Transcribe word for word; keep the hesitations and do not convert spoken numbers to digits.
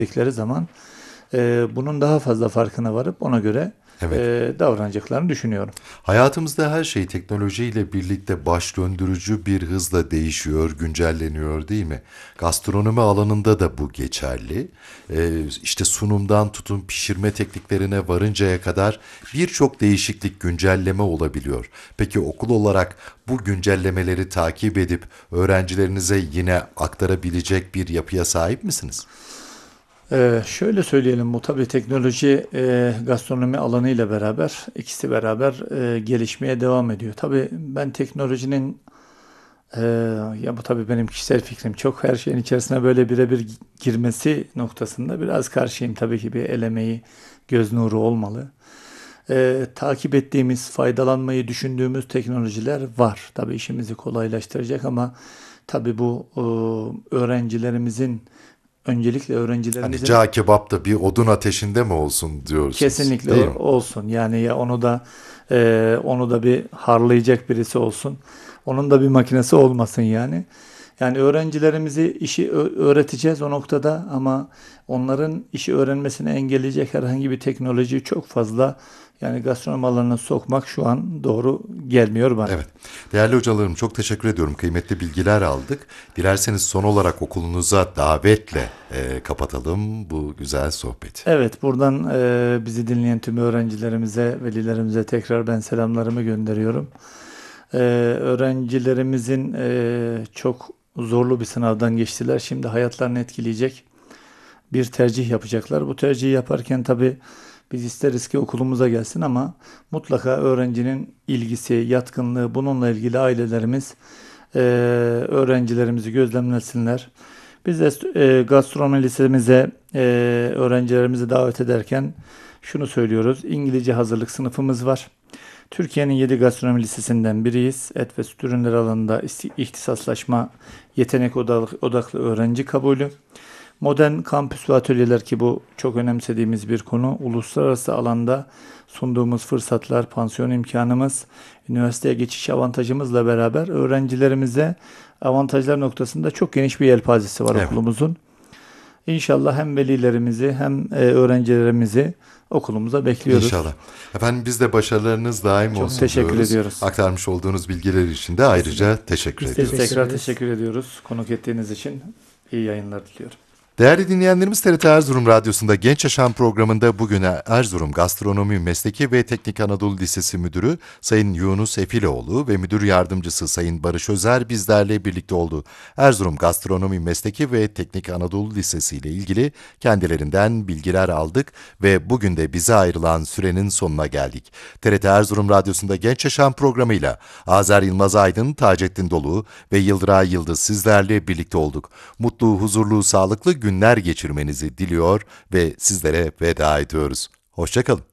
dedikleri zaman e, bunun daha fazla farkına varıp ona göre Evet. e, davranacaklarını düşünüyorum. Hayatımızda her şey teknolojiyle birlikte baş döndürücü bir hızla değişiyor, güncelleniyor değil mi? Gastronomi alanında da bu geçerli. Ee, işte sunumdan tutun pişirme tekniklerine varıncaya kadar birçok değişiklik, güncelleme olabiliyor. Peki okul olarak bu güncellemeleri takip edip öğrencilerinize yine aktarabilecek bir yapıya sahip misiniz? Ee, şöyle söyleyelim, bu tabii teknoloji e, gastronomi alanı ile beraber ikisi beraber e, gelişmeye devam ediyor. Tabii ben teknolojinin e, ya bu tabii benim kişisel fikrim, çok her şeyin içerisine böyle birebir girmesi noktasında biraz karşıyım. Tabii ki bir el emeği, göz nuru olmalı. E, takip ettiğimiz, faydalanmayı düşündüğümüz teknolojiler var. Tabii işimizi kolaylaştıracak ama tabii bu e, öğrencilerimizin öncelikle Hani öğrencilerimizin cağ kebap da bir odun ateşinde mi olsun diyorsunuz, kesinlikle değil o- mi? olsun. Yani ya onu da e, onu da bir harlayacak birisi olsun. Onun da bir makinesi olmasın yani. Yani öğrencilerimizi işi ö- öğreteceğiz o noktada ama onların işi öğrenmesini engelleyecek herhangi bir teknolojiyi çok fazla yani gastronomi alanına sokmak şu an doğru gelmiyor bana. Evet. Değerli hocalarım çok teşekkür ediyorum. Kıymetli bilgiler aldık. Dilerseniz son olarak okulunuza davetle e, kapatalım bu güzel sohbeti. Evet, buradan e, bizi dinleyen tüm öğrencilerimize, velilerimize tekrar ben selamlarımı gönderiyorum. E, öğrencilerimizin e, çok zorlu bir sınavdan geçtiler. Şimdi hayatlarını etkileyecek bir tercih yapacaklar. Bu tercihi yaparken tabii biz isteriz ki okulumuza gelsin ama mutlaka öğrencinin ilgisi, yatkınlığı, bununla ilgili ailelerimiz e, öğrencilerimizi gözlemlesinler. Biz de e, gastronomi lisemize e, öğrencilerimizi davet ederken şunu söylüyoruz. İngilizce hazırlık sınıfımız var. Türkiye'nin yedi gastronomi lisesinden biriyiz. Et ve süt ürünleri alanında isti- ihtisaslaşma, yetenek odaklı, odaklı öğrenci kabulü. Modern kampüs ve atölyeler, ki bu çok önemsediğimiz bir konu. Uluslararası alanda sunduğumuz fırsatlar, pansiyon imkanımız, üniversiteye geçiş avantajımızla beraber öğrencilerimize avantajlar noktasında çok geniş bir yelpazesi var Evet. okulumuzun. İnşallah hem velilerimizi hem e, öğrencilerimizi okulumuza bekliyoruz. İnşallah. Efendim biz de başarılarınız daim Çok olsun teşekkür diyoruz. ediyoruz. Aktarmış olduğunuz bilgiler için de ayrıca teşekkür Biz ediyoruz. Biz tekrar ederiz. teşekkür ediyoruz. Konuk ettiğiniz için iyi yayınlar diliyorum. Değerli dinleyenlerimiz, T R T Erzurum Radyosu'nda Genç Yaşam programında bugün Erzurum Gastronomi Mesleki ve Teknik Anadolu Lisesi Müdürü Sayın Yunus Efiloğlu ve Müdür Yardımcısı Sayın Barış Özer bizlerle birlikte oldu. Erzurum Gastronomi Mesleki ve Teknik Anadolu Lisesi ile ilgili kendilerinden bilgiler aldık ve bugün de bize ayrılan sürenin sonuna geldik. T R T Erzurum Radyosu'nda Genç Yaşam programıyla Azer Yılmaz Aydın, Taceddin Dolu ve Yıldıray Yıldız sizlerle birlikte olduk. Mutlu, huzurlu, sağlıklı günler geçirmenizi diliyor ve sizlere veda ediyoruz. Hoşça kalın.